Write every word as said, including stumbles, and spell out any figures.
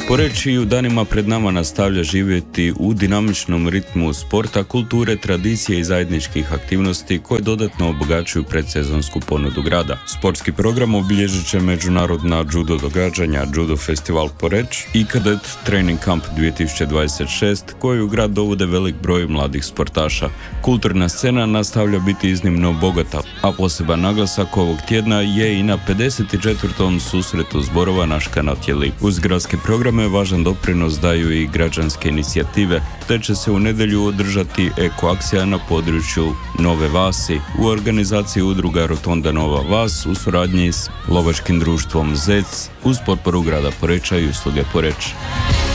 Poreč i u danima pred nama nastavlja živjeti u dinamičnom ritmu sporta, kulture, tradicije i zajedničkih aktivnosti koje dodatno obogaćuju predsezonsku ponudu grada. Sportski program obilježit će međunarodna judo događanja Judo Festival Poreč i Cadet Training Camp dvije tisuće dvadeset šest koji u grad dovode velik broj mladih sportaša. Kulturna scena nastavlja biti iznimno bogata, a poseban naglasak ovog tjedna je i na pedeset četvrtom susretu zborova Naš kanat je lik. Uz gradske programe važan doprinos daju i građanske inicijative, te će se u nedjelju održati eko-akcija na području Nove Vasi u organizaciji udruga Rotonda Nova Vas u suradnji s lovačkim društvom Zec uz potporu grada Poreča i usluge Poreč.